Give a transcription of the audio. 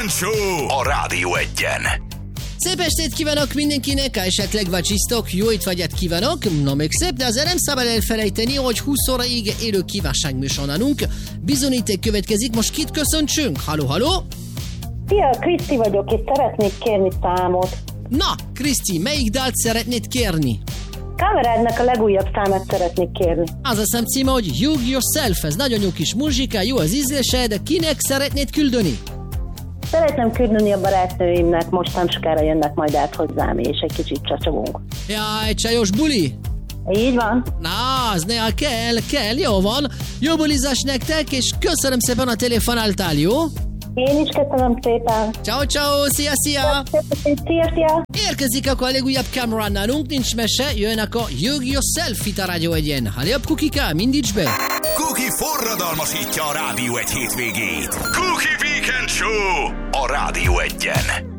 Weekend Show a Rádió Egyen. Szép estét kívánok mindenkinek, esetleg vacsisztok, jó étvágyat kívánok. Na még szép, de azért nem szabad elfelejteni, hogy 20 óraig élő kívánságműsorunk. Bizonyíték következik, most kit köszöntsünk? Halló? Szia, Kriszti vagyok, és szeretnék kérni számot. Na, Kriszti, melyik dalt szeretnéd kérni? Kamerádnak a legújabb számát szeretnék kérni. Az a szám címe, hogy You Yourself, ez nagyon jó kis muzsika, jó az ízlése, de kinek szeretnéd küldeni? Szeretném küldeni a barátnőimnek, most nem sokára jönnek majd át hozzám, és egy kicsit csacsogunk. Jaj, csajos buli? Így van. Na, az néha kell, jó van. Jó bulizás nektek, és köszönöm szépen a telefonáltál, jó? Én is köszönöm szépen. Ciao, szia! Szia! Érkezik akkor a legújabb Cameron nálunk, nincs mese, jönnek a You Yourself itt a Rádió Egyen. Halljabb, Kukika, mindíts be! Kuki forradalmasítja a Rádió Egy hétvégét. Kuki Weekend Show a Rádió Egyen.